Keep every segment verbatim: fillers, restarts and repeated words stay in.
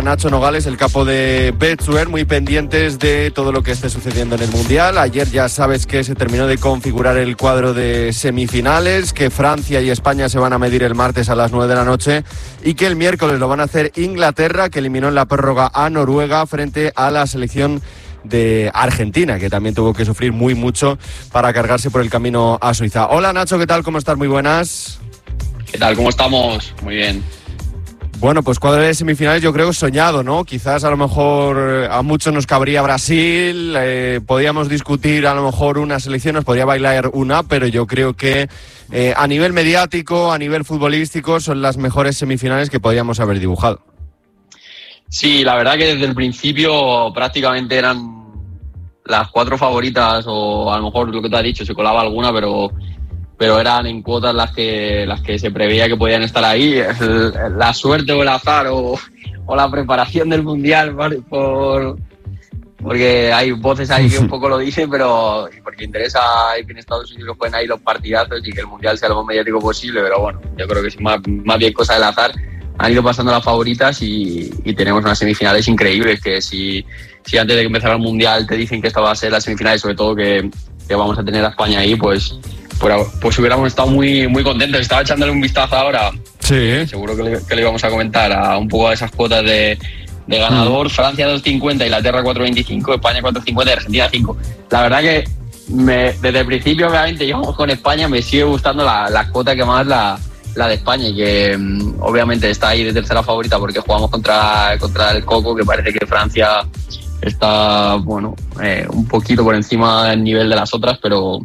Nacho Nogales, el capo de Betsuer, muy pendientes de todo lo que esté sucediendo en el Mundial. Ayer ya sabes que se terminó de configurar el cuadro de semifinales, que Francia y España se van a medir el martes a las nueve de la noche y que el miércoles lo van a hacer Inglaterra, que eliminó en la prórroga a Noruega frente a la selección de Argentina, que también tuvo que sufrir muy mucho para cargarse por el camino a Suiza. Hola Nacho, ¿qué tal? ¿Cómo estás? Muy buenas. ¿Qué tal? ¿Cómo estamos? Muy bien. Bueno, pues cuadro de semifinales yo creo soñado, ¿no? Quizás a lo mejor a muchos nos cabría Brasil, eh, podíamos discutir a lo mejor una selección, nos podría bailar una, pero yo creo que eh, a nivel mediático, a nivel futbolístico, son las mejores semifinales que podíamos haber dibujado. Sí, la verdad que desde el principio prácticamente eran las cuatro favoritas, o a lo mejor lo que te has dicho, se colaba alguna, pero... pero eran en cuotas las que las que se preveía que podían estar ahí. El, la suerte o el azar o, o la preparación del Mundial, ¿vale? Por, porque hay voces ahí que un poco lo dicen, pero porque interesa que en Estados Unidos pueden ahí los partidazos y que el Mundial sea lo más mediático posible, pero bueno, yo creo que es más, más bien cosa del azar. Han ido pasando las favoritas y, y tenemos unas semifinales increíbles, que si, si antes de que empezara el Mundial te dicen que esta va a ser la semifinal y sobre todo que, que vamos a tener a España ahí, pues pues hubiéramos estado muy muy contentos. Estaba echándole un vistazo ahora, sí. Seguro que le, que le íbamos a comentar a un poco a esas cuotas de, de ganador. Mm. Francia dos cincuenta, Inglaterra cuatro veinticinco, España cuatro cincuenta y Argentina cinco. La verdad que me, desde el principio, obviamente, íbamos con España, me sigue gustando la, la cuota que más la, la de España, y que um, obviamente está ahí de tercera favorita porque jugamos contra, contra el Coco, que parece que Francia está, bueno, eh, un poquito por encima del nivel de las otras, pero...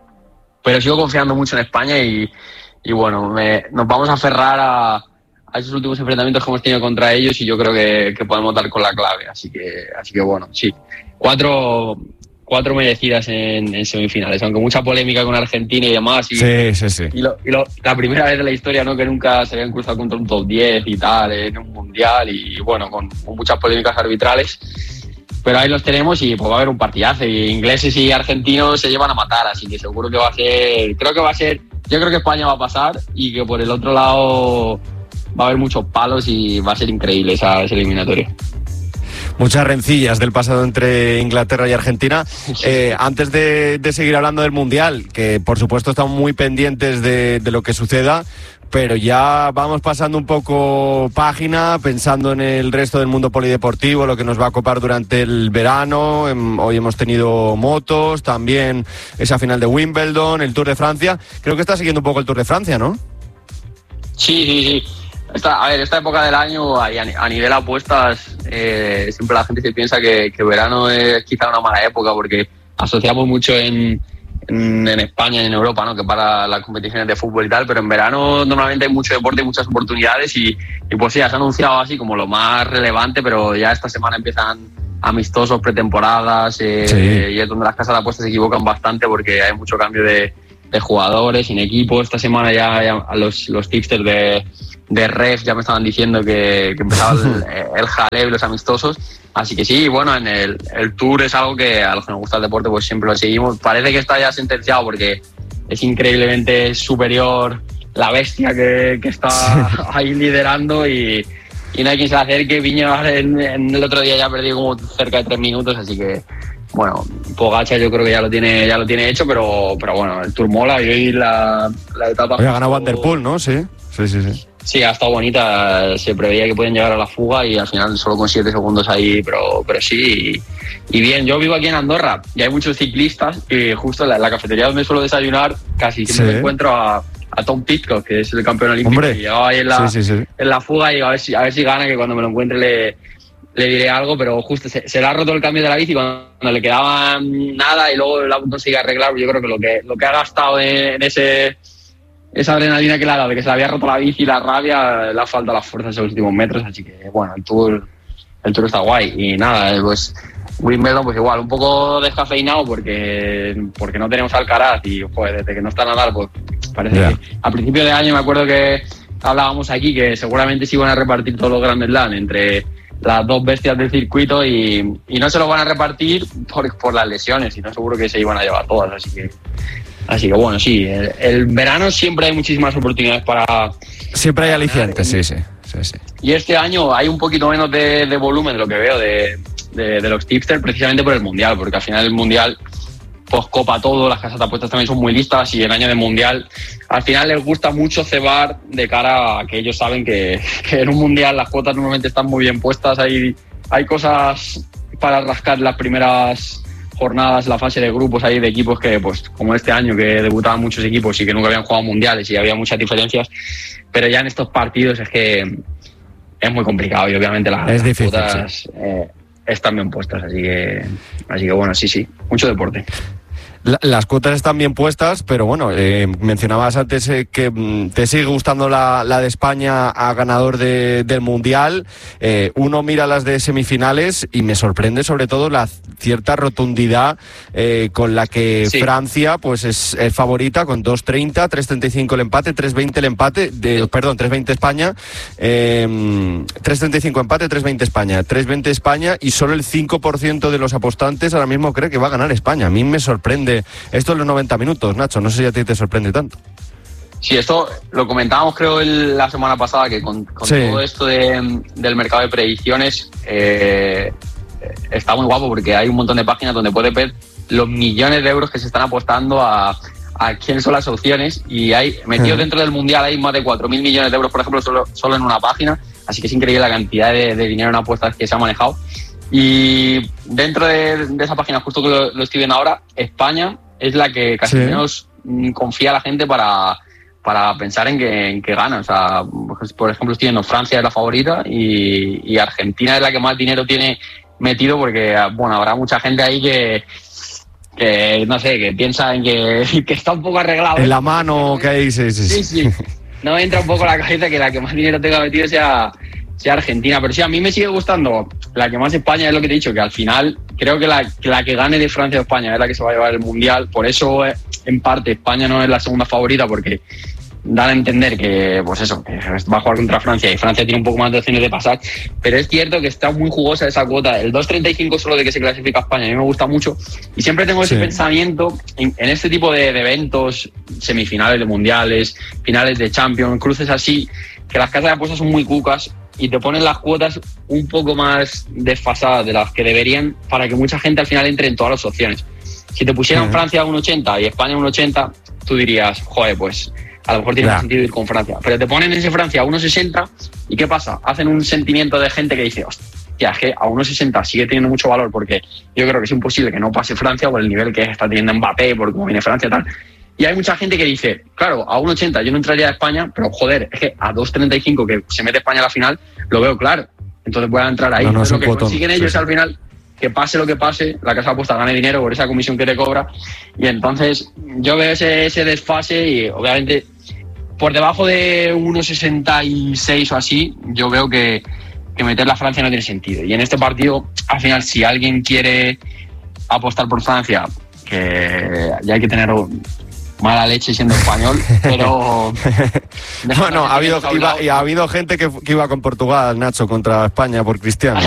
pero sigo confiando mucho en España y, y bueno, me, nos vamos a aferrar a, a esos últimos enfrentamientos que hemos tenido contra ellos y yo creo que, que podemos dar con la clave, así que así que bueno, sí, cuatro, cuatro merecidas en, en semifinales, aunque mucha polémica con Argentina y demás, y, sí, sí, sí. y, lo, y lo, la primera vez de la historia, ¿no?, que nunca se habían cruzado contra un top diez y tal en un mundial, y bueno, con, con muchas polémicas arbitrales. Pero ahí los tenemos y pues va a haber un partidazo, y ingleses y argentinos se llevan a matar, así que seguro que va a ser, creo que va a ser, yo creo que España va a pasar y que por el otro lado va a haber muchos palos y va a ser increíble esa, esa eliminatoria. Muchas rencillas del pasado entre Inglaterra y Argentina. Eh, antes de, de seguir hablando del Mundial, que por supuesto estamos muy pendientes de, de lo que suceda, pero ya vamos pasando un poco página, pensando en el resto del mundo polideportivo, lo que nos va a copar durante el verano. Hoy hemos tenido motos, también esa final de Wimbledon, el Tour de Francia. Creo que está siguiendo un poco el Tour de Francia, ¿no? Sí, sí, sí. Esta, a ver, esta época del año, a nivel apuestas, eh, siempre la gente se piensa que, que verano es quizá una mala época, porque asociamos mucho en, en, en España y en Europa, ¿no?, que para las competiciones de fútbol y tal, pero en verano normalmente hay mucho deporte y muchas oportunidades, y, y pues sí, ya se ha anunciado así como lo más relevante, pero ya esta semana empiezan amistosos, pretemporadas, eh, sí. Y es donde las casas de apuestas se equivocan bastante porque hay mucho cambio de, de jugadores, sin equipo. Esta semana ya, ya los, los tipsters de de ref ya me estaban diciendo que, que empezaba el, el jaleo y los amistosos, así que sí, bueno, en el, el Tour es algo que a los que nos gusta el deporte pues siempre lo seguimos. Parece que está ya sentenciado porque es increíblemente superior la bestia que, que está ahí liderando, y, y no hay quien se le acerque. Viñas en, en el otro día ya perdió como cerca de tres minutos, así que bueno, Pogačar yo creo que ya lo tiene ya lo tiene hecho, pero pero bueno, el Tour mola, y hoy la, la etapa... Hoy ha ganado Van der Poel, ¿no? Sí, sí, sí, sí. Sí, ha estado bonita, se preveía que podían llegar a la fuga y al final solo con siete segundos ahí, pero, pero sí, y, y bien. Yo vivo aquí en Andorra y hay muchos ciclistas, y justo en la, la cafetería donde suelo desayunar casi siempre sí. encuentro a, a Tom Pidcock, que es el campeón olímpico. Hombre, que llegaba ahí en la, sí, sí, sí. en la fuga, y digo, a ver si, a ver si gana, que cuando me lo encuentre le, le diré algo, pero justo se, se le ha roto el cambio de la bici cuando le quedaba nada y luego la consigue arreglar. Yo creo que lo que, lo que ha gastado en, en ese... esa adrenalina que le ha dado, de que se le había roto la bici y la rabia, le ha faltado las fuerzas en los últimos metros, así que bueno, el Tour el tour está guay. Y nada, pues Wimbledon pues igual, un poco descafeinado porque porque no tenemos Alcaraz, y pues desde que no está Nadal, pues parece yeah. que a principio de año me acuerdo que hablábamos aquí que seguramente se iban a repartir todos los Grand Slam entre las dos bestias del circuito, y, y no se lo van a repartir por, por las lesiones, sino seguro que se iban a llevar todas, así que Así que bueno, sí, el, el verano siempre hay muchísimas oportunidades para... Siempre hay alicientes, sí, sí. sí, sí. Y este año hay un poquito menos de, de volumen de lo que veo de, de, de los tipsters, precisamente por el Mundial, porque al final el Mundial pues copa todo, las casas de apuestas también son muy listas y el año de Mundial al final les gusta mucho cebar de cara a que ellos saben que, que en un Mundial las cuotas normalmente están muy bien puestas, hay, hay cosas para rascar las primeras jornadas, la fase de grupos ahí de equipos que, pues como este año, que debutaban muchos equipos y que nunca habían jugado mundiales y había muchas diferencias, pero ya en estos partidos es que es muy complicado y obviamente las, es las difícil, cuotas sí. eh, están bien puestas, así que, así que bueno, sí, sí, mucho deporte. La, las cuotas están bien puestas, pero bueno, eh, mencionabas antes eh, que mm, te sigue gustando la, la de España a ganador de, del Mundial. Eh, uno mira las de semifinales y me sorprende sobre todo la cierta rotundidad eh, con la que sí. Francia pues es, es favorita con dos treinta, tres treinta y cinco el empate, tres veinte el empate, de, perdón, tres veinte España, eh, tres treinta y cinco empate, tres veinte España, tres veinte España y solo el cinco por ciento de los apostantes ahora mismo cree que va a ganar España. A mí me sorprende esto en los noventa minutos, Nacho, no sé si a ti te sorprende tanto. Sí, esto lo comentábamos creo el, la semana pasada, que con, con sí. todo esto de, del mercado de predicciones eh, está muy guapo porque hay un montón de páginas donde puedes ver los millones de euros que se están apostando a, a quiénes son las opciones y hay metido sí. dentro del Mundial hay más de cuatro mil millones de euros, por ejemplo, solo, solo en una página, así que es increíble la cantidad de, de dinero en apuestas que se ha manejado. Y dentro de, de esa página, justo que lo, lo estoy viendo ahora, España es la que casi sí. menos confía a la gente para, para pensar en que, en que gana. O sea, por ejemplo, estoy viendo Francia es la favorita y, y Argentina es la que más dinero tiene metido porque, bueno, habrá mucha gente ahí que, que no sé, que piensa en que, que está un poco arreglado. En la mano que hay, sí, sí, sí. Sí, sí. No me entra un poco a la cabeza que la que más dinero tenga metido sea... sea Argentina, pero sí, a mí me sigue gustando la que más España, es lo que te he dicho, que al final creo que la, que la que gane de Francia o España es la que se va a llevar el Mundial, por eso en parte España no es la segunda favorita, porque dan a entender que, pues eso, que va a jugar contra Francia y Francia tiene un poco más de opciones de pasar, pero es cierto que está muy jugosa esa cuota, el dos treinta y cinco solo de que se clasifica España, a mí me gusta mucho y siempre tengo ese sí. pensamiento en, en este tipo de, de eventos, semifinales de mundiales, finales de Champions, cruces así, que las casas de apuestas son muy cucas y te ponen las cuotas un poco más desfasadas de las que deberían para que mucha gente al final entre en todas las opciones. Si te pusieran uh-huh. Francia a uno ochenta y España a uno ochenta, tú dirías, joder, pues a lo mejor tiene yeah. más sentido ir con Francia. Pero te ponen ese Francia a uno sesenta y ¿qué pasa? Hacen un sentimiento de gente que dice, hostia, es que a uno sesenta sigue teniendo mucho valor porque yo creo que es imposible que no pase Francia por el nivel que está teniendo Mbappé, por cómo viene Francia y tal. Y hay mucha gente que dice, claro, a uno ochenta yo no entraría a España, pero joder, es que a dos treinta y cinco que se mete España a la final, lo veo claro. Entonces voy a entrar ahí. No, no, es lo que botón. consiguen ellos sí. al final, que pase lo que pase, la casa de apuestas gane dinero por esa comisión que te cobra. Y entonces yo veo ese, ese desfase y obviamente por debajo de uno sesenta y seis o así, yo veo que, que meter la Francia no tiene sentido. Y en este partido, al final, si alguien quiere apostar por Francia, que ya hay que tener mala leche siendo español, pero bueno, ha habido, iba, y ha habido gente que, que iba con Portugal, Nacho, contra España por Cristiano.